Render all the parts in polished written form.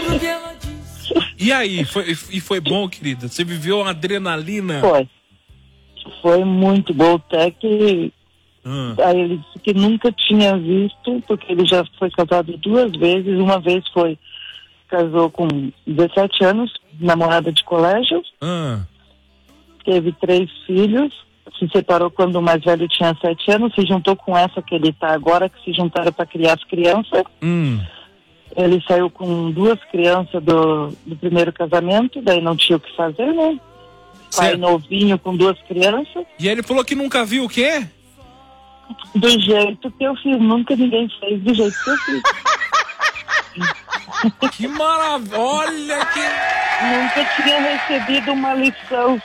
E aí, foi bom, querida? Você viveu uma adrenalina? Foi muito bom, até que aí ele disse que nunca tinha visto, porque ele já foi casado 2 vezes. Uma vez casou com 17 anos, namorada de colégio, teve 3 filhos, se separou quando o mais velho tinha 7 anos, se juntou com essa que ele tá agora, que se juntaram para criar as crianças. Ele saiu com 2 crianças do primeiro casamento, daí não tinha o que fazer, né? Pai novinho com 2 crianças. E ele falou que nunca viu o quê? Do jeito que eu fiz, nunca ninguém fez do jeito que eu fiz. Que maravilha! Olha que... Nunca tinha recebido uma lição.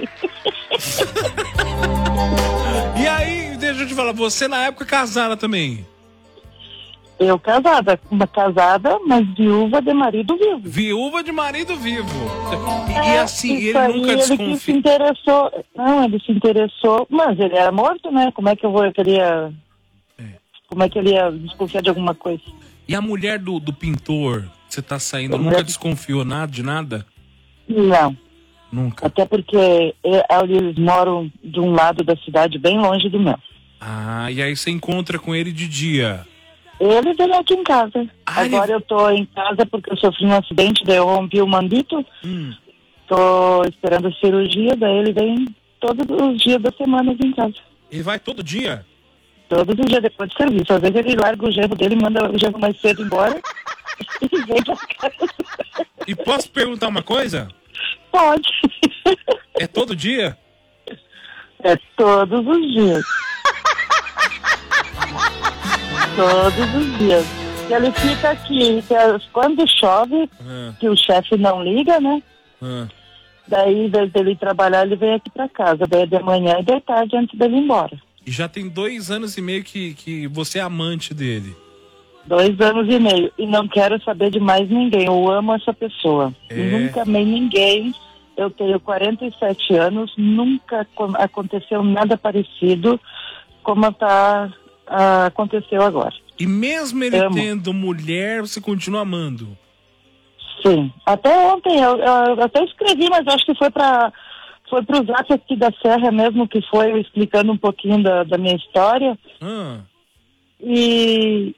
E aí, deixa eu te falar, você na época casada também? Eu casada, mas viúva de marido vivo. Viúva de marido vivo. E assim, ele nunca desconfiou. Ele se interessou. Não, ele se interessou, mas ele era morto, né? Como é que eu queria... Como é que ele ia desconfiar de alguma coisa? E a mulher do pintor, que você tá saindo, nunca desconfiou nada de nada? Não. Nunca? Até porque eles moram de um lado da cidade, bem longe do meu. Ah, e aí você encontra com ele de dia? Ele vem aqui em casa. Agora eu tô em casa porque eu sofri um acidente, daí eu rompi o mandito. Tô esperando a cirurgia, daí ele vem todos os dias da semana aqui em casa. Ele vai todo dia? Todos os dias depois do serviço. Às vezes ele larga o genro dele, manda o genro mais cedo embora e vem pra casa. E posso perguntar uma coisa? Pode. É todo dia? É todos os dias. Todos os dias. Ele fica aqui, quando chove, que o chefe não liga, né? Daí, em vez dele trabalhar, ele vem aqui pra casa. Daí de manhã e de tarde antes dele ir embora. E já tem 2 anos e meio que você é amante dele. 2 anos e meio. E não quero saber de mais ninguém. Eu amo essa pessoa. Nunca amei ninguém. Eu tenho 47 anos. Nunca aconteceu nada parecido como aconteceu agora. E mesmo ele tendo mulher, você continua amando? Sim. Até ontem, eu até escrevi, mas acho que foi pro Zap aqui da Serra mesmo, que foi explicando um pouquinho da minha história. E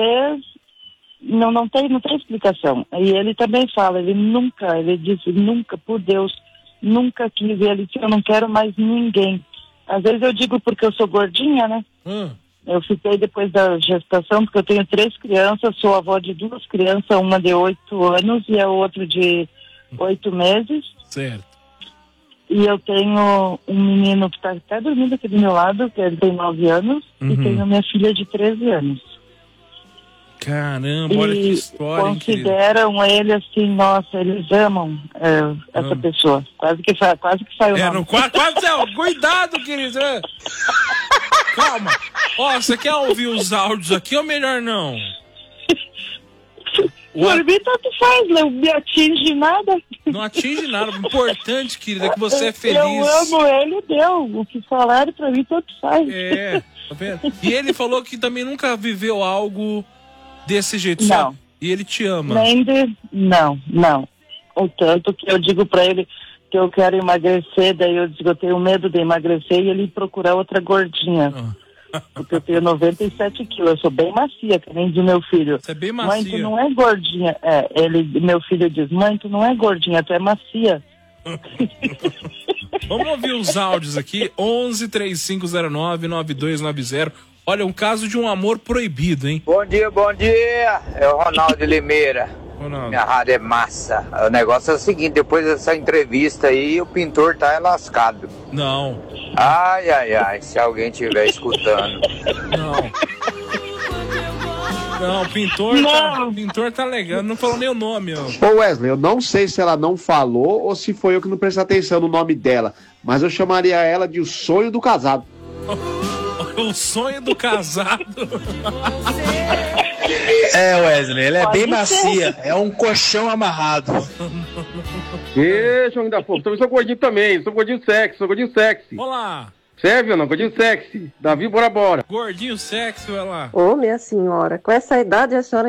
não tem explicação. E ele também fala, ele disse, nunca, por Deus, nunca quis. Ele disse, eu não quero mais ninguém. Às vezes eu digo porque eu sou gordinha, né? Eu fiquei depois da gestação, porque eu tenho 3 crianças, sou avó de 2 crianças, uma de 8 anos e a outra de 8 meses. Certo. E eu tenho um menino que está até dormindo aqui do meu lado, que ele tem 9 anos, e tenho minha filha de 13 anos. Caramba, olha que história, hein, consideram ele assim, nossa, eles amam essa pessoa. Quase que saiu o nome. Quase, cuidado, querido. Calma. Ó, você quer ouvir os áudios aqui ou melhor não? Por mim, tanto faz, não me atinge nada. Não atinge nada. O importante, querida, é que você é feliz. Eu amo ele, deu. O que falaram pra mim, tanto faz. Tá vendo? E ele falou que também nunca viveu algo desse jeito. Não. E ele te ama. Não. O tanto que eu digo pra ele que eu quero emagrecer, daí eu digo, eu tenho medo de emagrecer e ele procurar outra gordinha. Porque eu tenho 97 quilos, eu sou bem macia, que nem de meu filho. Você é bem macia. Mãe, tu não é gordinha. Meu filho diz, mãe, tu não é gordinha, tu é macia. Vamos ouvir os áudios aqui, 11-3509-9290. Olha, um caso de um amor proibido, hein? Bom dia. É o Ronaldo de Limeira. Minha rádio é massa. O negócio é o seguinte, depois dessa entrevista aí, o pintor tá lascado. Não. Ai, se alguém estiver escutando. Não, o pintor tá legal, não falou nem o nome. Ô Wesley, eu não sei se ela não falou ou se foi eu que não prestei atenção no nome dela, mas eu chamaria ela de o sonho do casado. O sonho do casado. Wesley, ela é bem macia. É um colchão amarrado. Deixa eu ainda fogo. Eu sou gordinho também. Sou gordinho sexy. Olá. Serve ou não? Gordinho sexy. Davi, bora. Gordinho sexy, olha lá. Ô, minha senhora, com essa idade a senhora